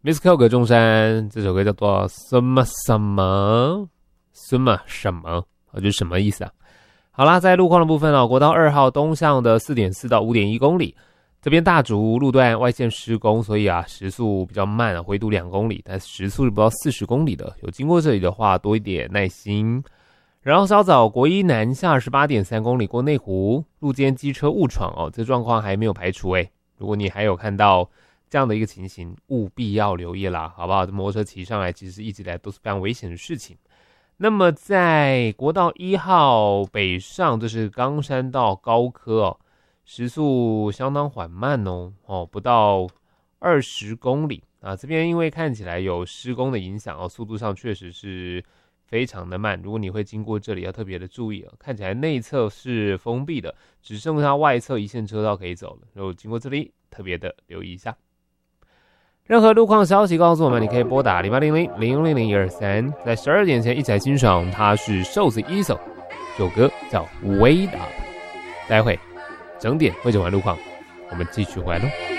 Miss Coke 中山这首歌叫做什么什么什么什么，就是什么意思啊？好啦，在路况的部分国道2号东向的 4.4 到 5.1 公里，这边大竹路段外线施工，所以时速比较慢回堵2公里，但时速是不到40公里的，有经过这里的话多一点耐心。然后稍早国一南下 18.3 公里过内湖，路肩机车误闯这状况还没有排除如果你还有看到这样的一个情形，务必要留意啦，好不好？摩托车骑上来其实一直以来都是非常危险的事情。那么在国道1号北上，就是冈山到高科时速相当缓慢不到20公里这边因为看起来有施工的影响速度上确实是非常的慢。如果你会经过这里，要特别的注意看起来内侧是封闭的，只剩下外侧一线车道可以走了。如果经过这里，特别的留意一下。任何路况消息告诉我们，你可以拨打0800-000-123，在12点前一起来欣赏。它是瘦子一首，这首歌叫 Wait Up。待会整点会整完路况，我们继续回来咯。